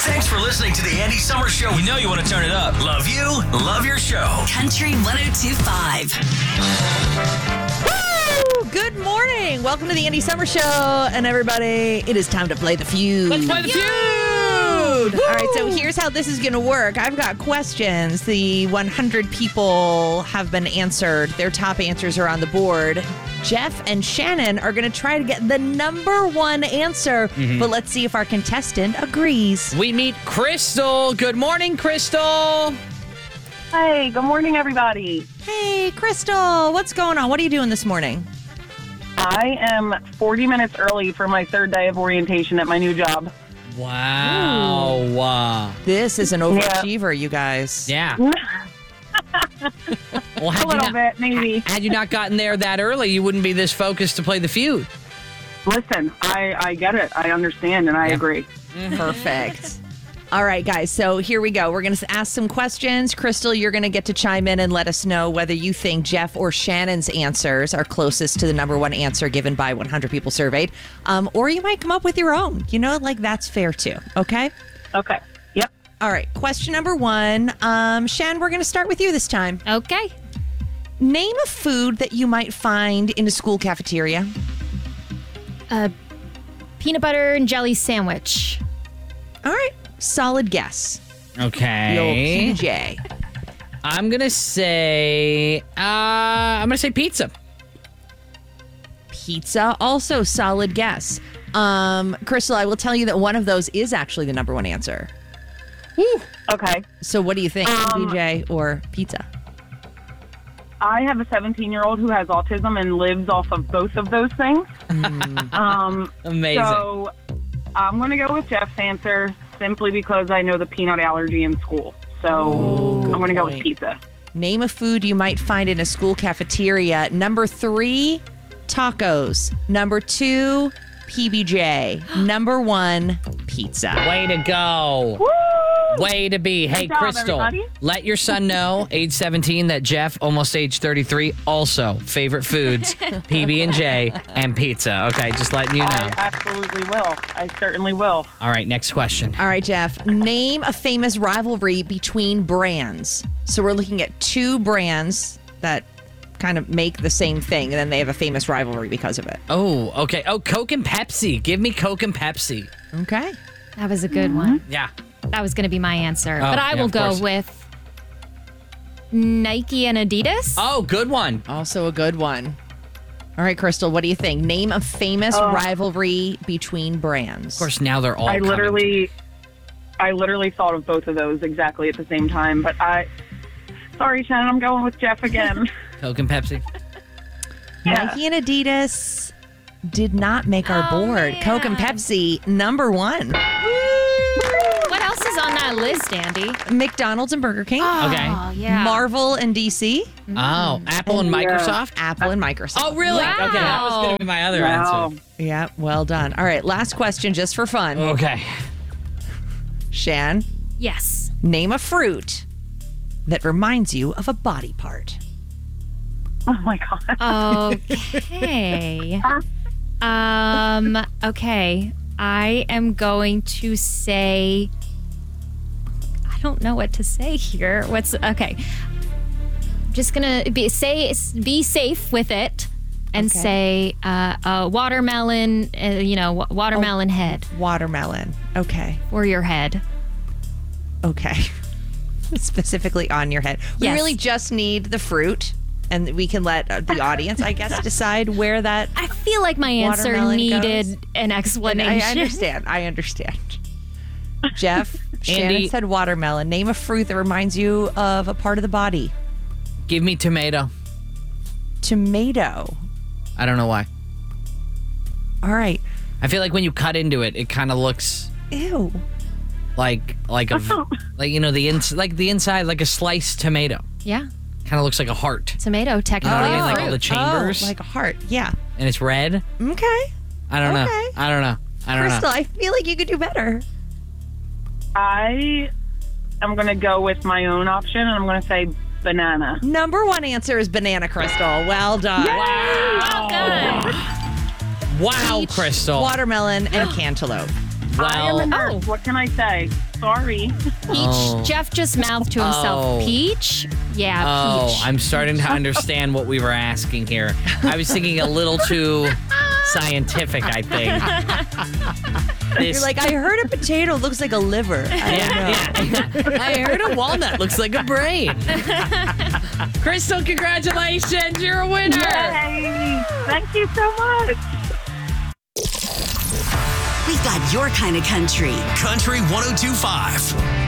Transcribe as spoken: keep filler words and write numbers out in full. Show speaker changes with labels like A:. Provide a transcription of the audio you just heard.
A: Thanks for listening to the Andy Summer Show. We know you want to turn it up. Love you. Love your show.
B: Country one oh two point five.
C: Woo! Good morning. Welcome to the Andy Summer Show. And everybody, it is time to play the feud.
D: Let's play the feud.
C: All right, so here's how this is going to work. I've got questions. The one hundred people have been answered. Their top answers are on the board. Jeff and Shannon are going to try to get the number one answer, mm-hmm. but let's see if our contestant agrees.
D: We meet Crystal. Good morning, Crystal.
E: Hi, good morning, everybody.
C: Hey, Crystal, what's going on? What are you doing this morning?
E: I am forty minutes early for my third day of orientation at my new job.
D: Wow. Wow.
C: This is an overachiever, yeah. you guys.
D: Yeah. Well,
E: a little
D: not,
E: bit, maybe.
D: Had you not gotten there that early, you wouldn't be this focused to play the feud.
E: Listen, I, I get it. I understand, and I
D: yeah.
E: agree.
C: Perfect. All right, guys, so here we go. We're going to ask some questions. Crystal, you're going to get to chime in and let us know whether you think Jeff or Shannon's answers are closest to the number one answer given by one hundred people surveyed. Um, or you might come up with your own. You know, like that's fair too. Okay?
E: Okay. Yep.
C: All right, question number one. Um, Shan, we're going to start with you this time.
F: Okay.
C: Name a food that you might find in a school cafeteria.
F: A peanut butter and jelly sandwich.
C: All right. Solid guess.
D: Okay.
C: The old P J.
D: I'm going to say, uh, I'm going to say pizza.
C: Pizza, also solid guess. Um, Crystal, I will tell you that one of those is actually the number one answer.
E: Woo. Okay.
C: So what do you think,
E: um,
C: P J or pizza?
E: I have a seventeen-year-old who has autism and lives off of both of those things.
C: Mm.
E: um,
D: Amazing.
E: So I'm going to go with Jeff's answer simply because I know the peanut allergy in school. So
C: Ooh,
E: I'm going to go
C: point.
E: with pizza.
C: Name a food you might find in a school cafeteria. Number three, tacos. Number two, P B J. Number one, pizza.
D: Way to go.
E: Woo!
D: Way to be. Hey,
E: job,
D: Crystal,
E: everybody.
D: let your son know, age seventeen, that Jeff, almost age thirty-three, also favorite foods, P B and J and pizza. Okay, just letting you know.
E: I absolutely will. I certainly will.
D: All right, next question.
C: All right, Jeff. Name a famous rivalry between brands. So we're looking at two brands that kind of make the same thing, and then they have a famous rivalry because of it.
D: Oh, okay. Oh, Coke and Pepsi. Give me Coke and Pepsi.
C: Okay.
F: That was a good one.
D: Yeah.
F: That was going to be my answer.
D: Oh,
F: but I
D: yeah,
F: will
D: of
F: go
D: course.
F: with Nike and Adidas.
D: Oh, good one.
C: Also a good one. All right, Crystal, what do you think? Name a famous
E: Oh.
C: rivalry between brands.
D: Of course, now they're all
E: I
D: coming.
E: literally, I literally thought of both of those exactly at the same time. But I, sorry, Shannon, I'm going with Jeff again.
D: Coke and Pepsi.
E: Yeah.
C: Nike and Adidas did not make our
F: Oh,
C: board.
F: man.
C: Coke and Pepsi, number one.
F: What else is on that list, Andy?
C: McDonald's and Burger King.
D: Okay.
F: Oh, yeah.
C: Marvel and D C.
D: Oh, Apple and
E: Yeah.
D: Microsoft?
C: Apple and Microsoft.
D: Oh, really?
F: Wow.
D: Okay, that was going to be my other
E: Wow.
D: answer.
C: Yeah, well done. All right, last question just for fun.
D: Okay.
C: Shan,
F: Yes.
C: name a fruit that reminds you of a body part.
E: Oh my God.
F: Okay. um, okay. I am going to say, I don't know what to say here. What's, okay. I'm just going to be, say, be safe with it and
C: Okay.
F: say, uh, a watermelon, uh, you know, wa- watermelon head
C: Watermelon. Okay.
F: or your head.
C: Okay. Specifically on your head. We
F: Yes.
C: really just need the fruit, and we can let uh, the audience, I guess, decide where that.
F: I feel like my answer
C: Watermelon
F: needed
C: goes.
F: an
C: And
F: explanation.
C: I understand. I understand. Jeff, Shannon
D: Andy.
C: said watermelon. Name a fruit that reminds you of a part of the body.
D: Give me tomato.
C: Tomato.
D: I don't know why.
C: All right.
D: I feel like when you cut into it, it kind of looks
C: Ew.
D: like like a like you know the ins like the inside like a sliced tomato.
F: Yeah.
D: Kind of looks like a heart,
F: Tomato,
D: You know
F: technically.
D: what I mean?
F: a
D: Like
F: fruit.
D: all the chambers,
C: Oh, like a heart. Yeah.
D: and it's red.
C: Okay.
D: I don't know.
C: Okay.
D: I don't know. I don't
C: Crystal,
D: know.
C: I feel like you could do better.
E: I am going to go with my own option, and I'm going to say banana.
C: Number one answer is banana, Crystal. Well done.
D: Wow.
F: Well done.
D: Wow,
C: Peach,
D: Crystal.
C: Watermelon and cantaloupe.
E: I am a
D: Well,
E: nurse. What can I say? Sorry.
F: Peach.
D: Oh.
F: Jeff just mouthed to himself.
D: Oh.
F: Peach? Yeah,
D: oh,
F: peach.
D: I'm starting to understand what we were asking here. I was thinking a little too scientific, I think. This-
C: You're like, I heard a potato looks like a liver. I don't know.
D: yeah, yeah. I heard a walnut looks like a brain. Crystal, congratulations. You're a winner.
E: Yay! Thank you so much.
B: We've got your kind of country.
A: Country one oh two point five.